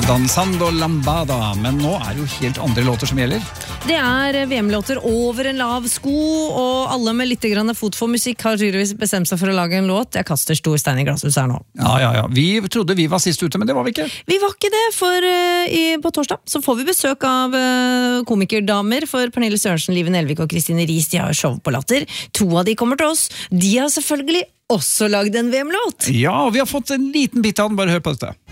Danzando Lambada, men nå er det jo helt andre låter som gjelder. Det er VM-låter over en lav sko, og alle med litt grann fot for musikk har tydeligvis bestemt seg for å lage en låt. Jeg kaster stor stein i glasshus her nå. Ja. Vi trodde vi var sist ute, men det var vi ikke. Vi var ikke det, for på torsdag så får vi besøk av komikerdamer, for Pernille Sørensen, Live Nelvik og Kristine Ries, de har show på Latter. 2 av de kommer til oss. De har selvfølgelig også lagd en VM-låt. Ja, og vi har fått en liten bit av den, bare hør på dette.